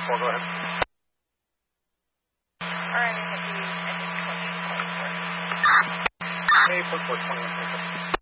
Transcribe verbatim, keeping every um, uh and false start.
four, go ahead. Alright, I think I think twenty, twenty-four. Hey, four, four, twenty-one, twenty-four.